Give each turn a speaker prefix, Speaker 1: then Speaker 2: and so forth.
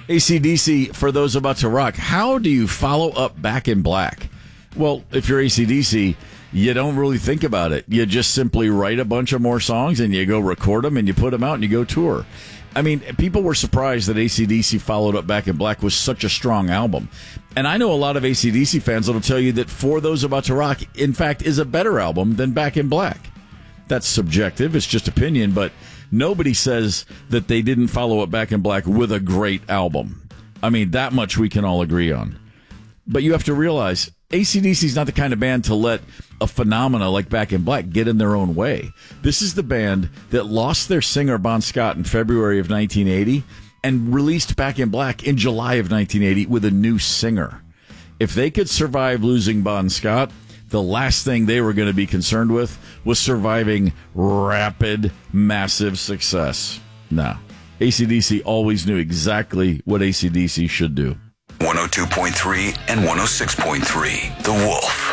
Speaker 1: AC/DC, for those about to rock, how do you follow up Back in Black? Well, if you're AC/DC, you don't really think about it. You just simply write a bunch of more songs and you go record them and you put them out and you go tour. I mean, people were surprised that AC/DC followed up Back in Black was such a strong album. And I know a lot of AC/DC fans that will tell you that For Those About to Rock, in fact, is a better album than Back in Black. That's subjective. It's just opinion, but nobody says that they didn't follow up Back in Black with a great album. I mean, that much we can all agree on. But you have to realize AC/DC is not the kind of band to let a phenomena like Back in Black get in their own way. This is the band that lost their singer Bon Scott in February of 1980 and released Back in Black in July of 1980 with a new singer. If they could survive losing Bon Scott, the last thing they were going to be concerned with was surviving rapid, massive success. No. AC/DC always knew exactly what AC/DC should do.
Speaker 2: 102.3 and 106.3, The Wolf.